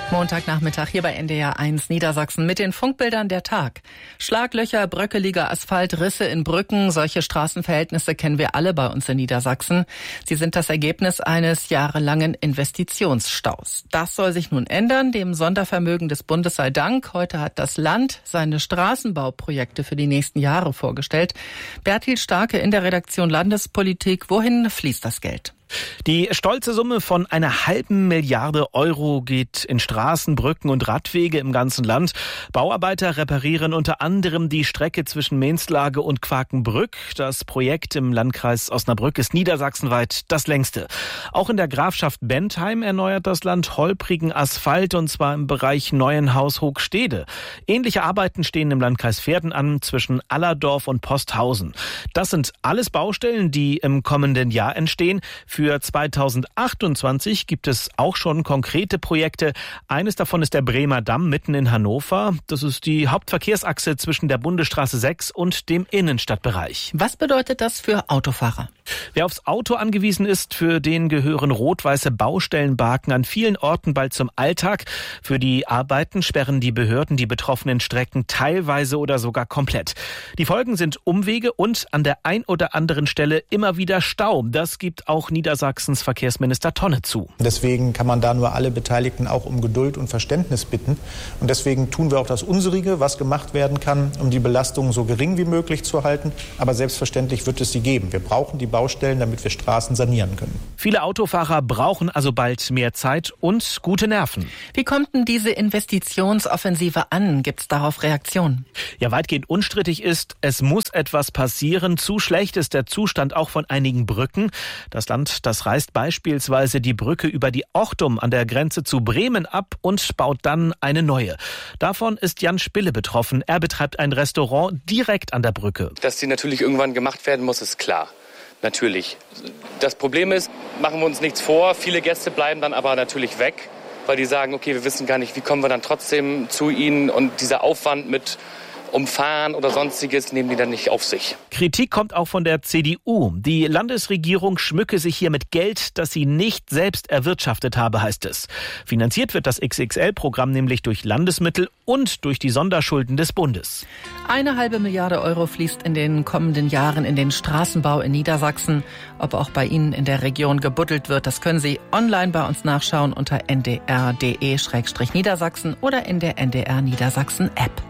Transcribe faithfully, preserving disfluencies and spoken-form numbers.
Montagnachmittag hier bei N D R eins Niedersachsen mit den Funkbildern der Tag. Schlaglöcher, bröckeliger Asphalt, Risse in Brücken, solche Straßenverhältnisse kennen wir alle bei uns in Niedersachsen. Sie sind das Ergebnis eines jahrelangen Investitionsstaus. Das soll sich nun ändern, dem Sondervermögen des Bundes sei Dank. Heute hat das Land seine Straßenbauprojekte für die nächsten Jahre vorgestellt. Bertil Starke in der Redaktion Landespolitik. Wohin fließt das Geld? Die stolze Summe von einer halben Milliarde Euro geht in Straßen, Brücken und Radwege im ganzen Land. Bauarbeiter reparieren unter anderem die Strecke zwischen Meenslage und Quakenbrück. Das Projekt im Landkreis Osnabrück ist niedersachsenweit das längste. Auch in der Grafschaft Bentheim erneuert das Land holprigen Asphalt, und zwar im Bereich Neuenhaus-Hoogstede. Ähnliche Arbeiten stehen im Landkreis Verden an, zwischen Allerdorf und Posthausen. Das sind alles Baustellen, die im kommenden Jahr entstehen. Für zweitausendachtundzwanzig gibt es auch schon konkrete Projekte. Eines davon ist der Bremer Damm mitten in Hannover. Das ist die Hauptverkehrsachse zwischen der Bundesstraße sechs und dem Innenstadtbereich. Was bedeutet das für Autofahrer? Wer aufs Auto angewiesen ist, für den gehören rot-weiße Baustellenbarken an vielen Orten bald zum Alltag. Für die Arbeiten sperren die Behörden die betroffenen Strecken teilweise oder sogar komplett. Die Folgen sind Umwege und an der ein oder anderen Stelle immer wieder Stau. Das gibt auch Niedersachsens Verkehrsminister Tonne zu. Deswegen kann man da nur alle Beteiligten auch um Geduld und Verständnis bitten. Und deswegen tun wir auch das Unsrige, was gemacht werden kann, um die Belastung so gering wie möglich zu halten. Aber selbstverständlich wird es sie geben. Wir brauchen die Baustellen, damit wir Straßen sanieren können. Viele Autofahrer brauchen also bald mehr Zeit und gute Nerven. Wie kommt denn diese Investitionsoffensive an? Gibt es darauf Reaktionen? Ja, weitgehend unstrittig ist, es muss etwas passieren. Zu schlecht ist der Zustand auch von einigen Brücken. Das Land, das reißt beispielsweise die Brücke über die Ochtum an der Grenze zu Bremen ab und baut dann eine neue. Davon ist Jan Spille betroffen. Er betreibt ein Restaurant direkt an der Brücke. Dass die natürlich irgendwann gemacht werden muss, ist klar. Natürlich. Das Problem ist, machen wir uns nichts vor, viele Gäste bleiben dann aber natürlich weg, weil die sagen, okay, wir wissen gar nicht, wie kommen wir dann trotzdem zu ihnen, und dieser Aufwand mit Umfahren oder Sonstiges nehmen die dann nicht auf sich. Kritik kommt auch von der C D U. Die Landesregierung schmücke sich hier mit Geld, das sie nicht selbst erwirtschaftet habe, heißt es. Finanziert wird das X X L-Programm nämlich durch Landesmittel und durch die Sonderschulden des Bundes. Eine halbe Milliarde Euro fließt in den kommenden Jahren in den Straßenbau in Niedersachsen. Ob auch bei Ihnen in der Region gebuddelt wird, das können Sie online bei uns nachschauen unter n d r punkt d e slash niedersachsen oder in der N D R Niedersachsen App.